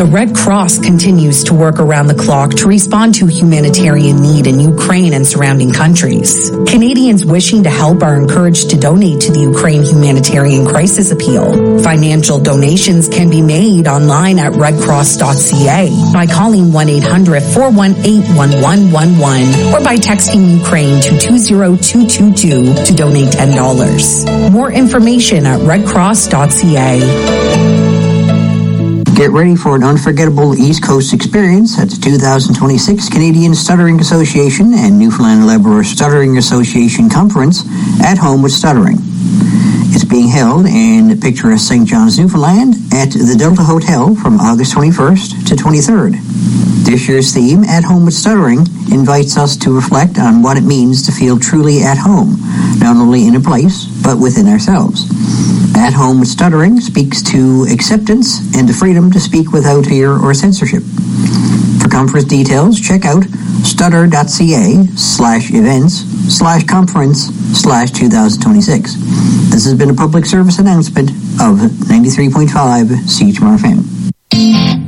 The Red Cross continues to work around the clock to respond to humanitarian need in Ukraine and surrounding countries. Canadians wishing to help are encouraged to donate to the Ukraine Humanitarian Crisis Appeal. Financial donations can be made online at redcross.ca by calling 1-800-418-1111 or by texting Ukraine to 20222 to donate $10. More information at redcross.ca. Get ready for an unforgettable East Coast experience at the 2026 Canadian Stuttering Association and Newfoundland Labrador Stuttering Association Conference at Home with Stuttering. It's being held in picturesque St. John's, Newfoundland at the Delta Hotel from August 21st to 23rd. This year's theme, At Home with Stuttering, invites us to reflect on what it means to feel truly at home, not only in a place, but within ourselves. At Home with Stuttering speaks to acceptance and the freedom to speak without fear or censorship. For conference details, check out stutter.ca/events/conference/2026. This has been a public service announcement of 93.5 CHMR FM.